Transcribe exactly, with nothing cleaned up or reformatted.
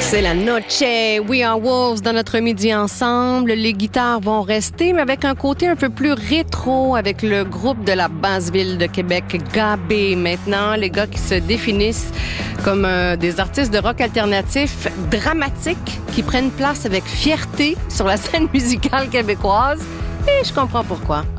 C'est la noche. We Are Wolves dans notre midi ensemble. Les guitares vont rester, mais avec un côté un peu plus rétro avec le groupe de la basse ville de Québec, Gabé. Maintenant, les gars qui se définissent comme euh, des artistes de rock alternatif dramatiques qui prennent place avec fierté sur la scène musicale québécoise. Et je comprends pourquoi.